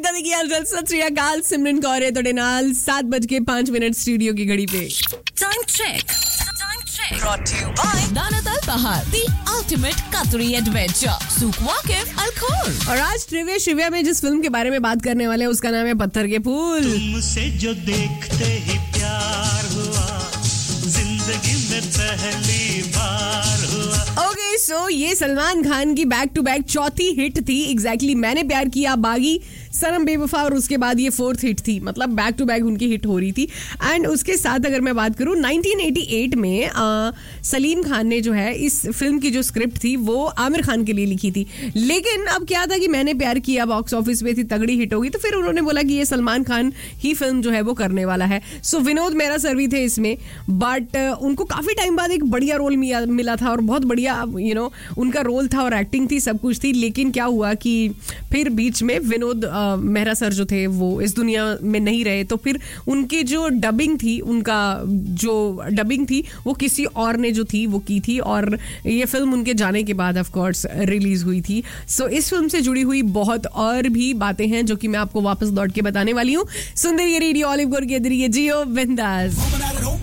कदी की हाल चाल सत श्री अकाल सिमरन कौर है तोड़े नाल 7:05 स्टूडियो की घड़ी पे time check brought to you by Danatal Bahar, the ultimate Qatari adventure. Souk Waqif Al Khor. और आज ट्रिविया शिविया में जिस फिल्म के बारे में बात करने वाले हैं उसका नाम है पत्थर के फूल. तुमसे जो देखते ही प्यार हुआ, जिंदगी में पहली बार हुआ. ओके सो ये सलमान खान की बैक टू बैक चौथी हिट थी. एग्जैक्टली मैंने प्यार किया, बागी, सनम बेवफा और उसके बाद ये फोर्थ हिट थी. मतलब बैक टू बैक उनकी हिट हो रही थी. एंड उसके साथ अगर मैं बात करूं 1988 में सलीम खान ने जो है इस फिल्म की जो स्क्रिप्ट थी वो आमिर खान के लिए लिखी थी. लेकिन अब क्या था कि मैंने प्यार किया बॉक्स ऑफिस पे थी, तगड़ी हिट होगी, तो फिर उन्होंने बोला कि ये सलमान खान ही फिल्म जो है वो करने वाला है. सो विनोद मेहरा सर भी थे इसमें, बट उनको काफी टाइम बाद एक बढ़िया रोल मिला था और बहुत बढ़िया उनका रोल था और एक्टिंग थी, सब कुछ थी. लेकिन क्या हुआ कि फिर बीच में विनोद मेहरा सर जो थे वो इस दुनिया में नहीं रहे, तो फिर उनकी जो डबिंग थी वो किसी और ने जो थी वो की थी और ये फिल्म उनके जाने के बाद ऑफ कोर्स रिलीज हुई थी. सो इस फिल्म से जुड़ी हुई बहुत और भी बातें हैं जो कि मैं आपको वापस लौट के बताने वाली हूँ. सुंदर ये रेडियो ऑलिव गोर के जियो बिंदास.